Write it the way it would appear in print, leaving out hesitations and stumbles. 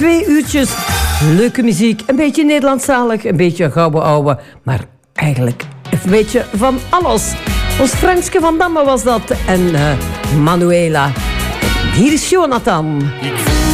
2 uurtjes leuke muziek, een beetje Nederlandstalig, een beetje gouden ouwe, maar eigenlijk een beetje van alles. Ons Frankske van Damme was dat en Manuela. Hier is Jonathan. Ik voel